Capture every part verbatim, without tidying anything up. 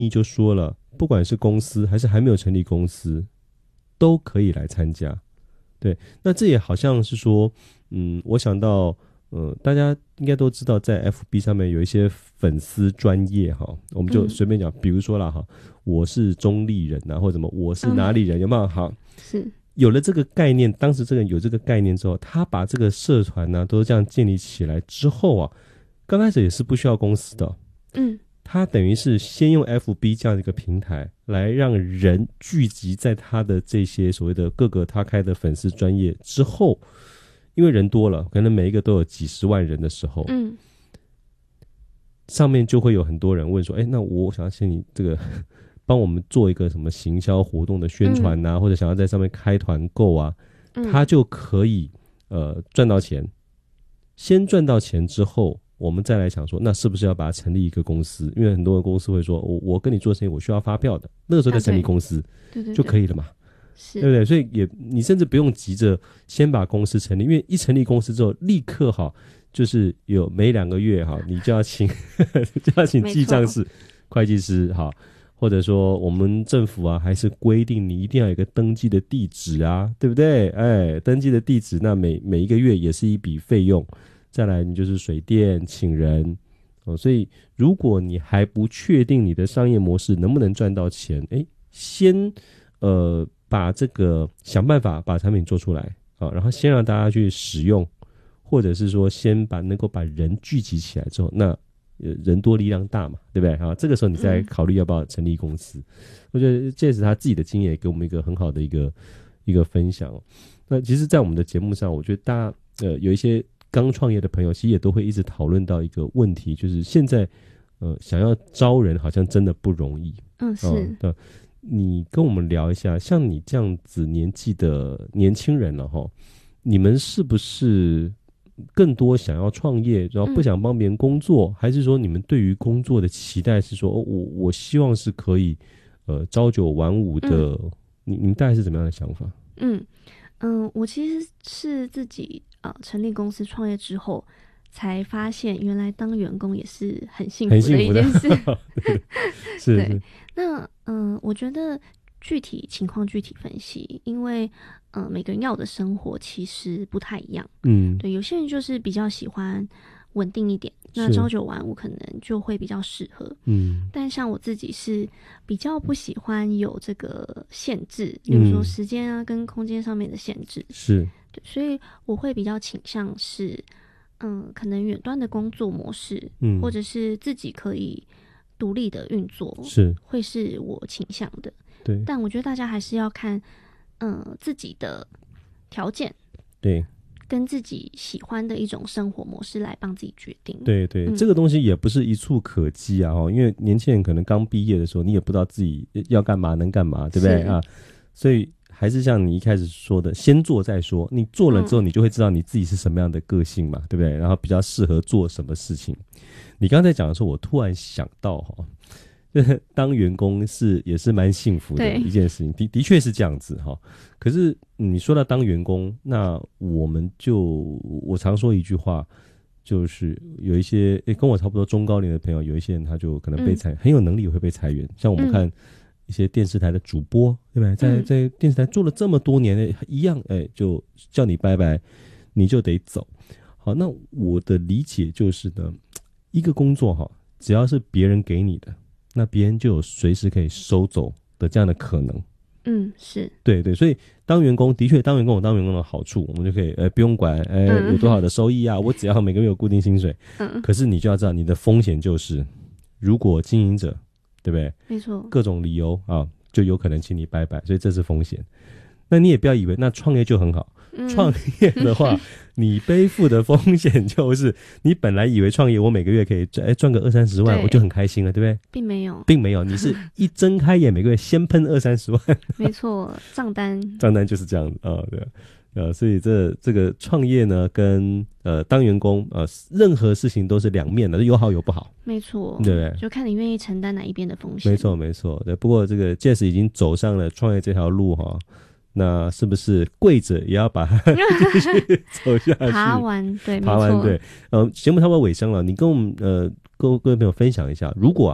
你就说了，不管是公司还是还没有成立公司，都可以来参加。对，那这也好像是说，嗯，我想到，呃，大家应该都知道，在 F B 上面有一些粉丝专业哈，我们就随便讲，嗯、比如说啦哈，我是中立人啊，或者什么我是哪里人，嗯、有没有？好， 是有了这个概念，当时这个人有这个概念之后，他把这个社团呢、啊、都这样建立起来之后啊，刚开始也是不需要公司的， 嗯。 他等于是先用 F B 这样的一个平台来让人聚集在他的这些所谓的各个他开的粉丝专页之后，因为人多了，可能每一个都有几十万人的时候，嗯，上面就会有很多人问说，哎，那我想要请你这个帮我们做一个什么行销活动的宣传啊，嗯、或者想要在上面开团购啊，他就可以呃赚到钱，先赚到钱之后。我们再来想说，那是不是要把它成立一个公司？因为很多的公司会说，我我跟你做生意，我需要发票的，那个时候再成立公司，啊、对对对就可以了嘛，是对不对？所以也你甚至不用急着先把公司成立，因为一成立公司之后，立刻哈，就是有每两个月哈，你就要请就要请记账师、会计师哈，或者说我们政府啊，还是规定你一定要有一个登记的地址啊，对不对？哎，登记的地址，那每每一个月也是一笔费用。再来你就是水电请人、哦、所以如果你还不确定你的商业模式能不能赚到钱，诶先呃把这个想办法把产品做出来、啊、然后先让大家去使用，或者是说先把能够把人聚集起来之后，那、呃、人多力量大嘛，对不对啊？这个时候你再考虑要不要成立公司、嗯、我觉得这也是他自己的经验，也给我们一个很好的一个一个分享、哦、那其实在我们的节目上，我觉得大家呃有一些刚创业的朋友其实也都会一直讨论到一个问题，就是现在呃想要招人好像真的不容易。 嗯，是、 呃、你跟我们聊一下，像你这样子年纪的年轻人了齁，你们是不是更多想要创业，然后不想帮别人工作、嗯、还是说你们对于工作的期待是说、哦、我我希望是可以呃朝九晚五的、嗯、你你们大概是怎么样的想法？ 嗯嗯，我其实是自己呃成立公司创业之后，才发现原来当员工也是很幸福的一件事。 对是对，那嗯、呃，我觉得具体情况具体分析，因为嗯、呃，每个人要的生活其实不太一样。嗯，对，有些人就是比较喜欢稳定一点，那朝九晚五可能就会比较适合。嗯，但像我自己是比较不喜欢有这个限制，比如说时间啊跟空间上面的限制。 是， 对，所以我会比较倾向是，嗯，可能远端的工作模式，嗯，或者是自己可以独立的运作， 是会是我倾向的。 对， 但我觉得大家还是要看，嗯，自己的条件。 对。 跟自己喜欢的一种生活模式来帮自己决定。 对对、嗯、这个东西也不是一触可及啊，因为年轻人可能刚毕业的时候，你也不知道自己要干嘛能干嘛，对不对啊？所以还是像你一开始说的，先做再说，你做了之后你就会知道你自己是什么样的个性嘛，嗯、对不对？然后比较适合做什么事情。你刚才讲的时候，我突然想到哈，当员工是也是蛮幸福的一件事情，的的确是这样子哈。可是你说到当员工，那我们就我常说一句话，就是有一些诶跟我差不多中高龄的朋友，有一些人他就可能被裁，嗯、很有能力也会被裁员。像我们看一些电视台的主播，对不对？在在电视台做了这么多年，一样诶就叫你拜拜，你就得走。好，那我的理解就是呢，一个工作哈，只要是别人给你的，那别人就有随时可以收走的这样的可能。 嗯，是对对，所以当员工的确，当员工有当员工的好处，我们就可以呃不用管呃、嗯、有多少的收益啊，我只要每个月有固定薪水。嗯，可是你就要知道你的风险就是，如果经营者对不对？ 没错， 各种理由啊，就有可能请你拜拜，所以这是风险。那你也不要以为那创业就很好，嗯、创业的话，你背负的风险就是你本来以为创业我每个月可以赚赚个二三十万，我就很开心了，对不对？ 并没有， 并没有，你是一睁开眼每个月先喷二三十万， 没错，账单账单就是这样子啊、哦，对。呃，所以这这个创业呢，跟呃当员工，呃，任何事情都是两面的，有好有不好。 没错， 对不对？ 就看你愿意承担哪一边的风险。 没错，没错。对，不过这个 Jess 已经走上了创业这条路哈，那是不是跪着也要把它继续走下去？ 爬完，对， 爬完，对。呃，节目差不多尾声了，你跟我们呃各各位朋友分享一下，如果哈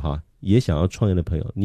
也想要创业的朋友，你